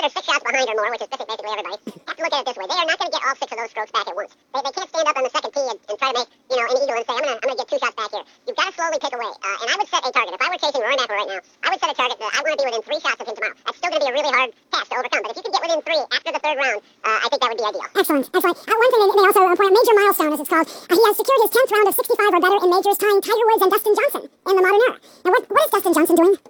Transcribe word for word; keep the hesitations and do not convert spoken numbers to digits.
are six shots behind or more, which is basically everybody, have to look at it this way. They are not going to get all six of those strokes back at once. They, they can't stand up on the second tee and, and try to make, you know, an eagle and say, I'm going to I'm gonna get two shots back here. You've got to slowly pick away. Uh, and I would set a target. If I were chasing Rory McIlroy right now, I would set a target that I want to be within three shots of him tomorrow. That's still going to be a really hard task to overcome. But if you can get within three after the third round, uh, I think that would be ideal. Excellent, excellent. Uh, one thing they, they also uh, point out, major milestone as it's called, uh, he has secured his tenth round of sixty-five or better in majors, tying Tiger Woods and Dustin Johnson in the modern era. Now, what, what is Dustin Johnson doing?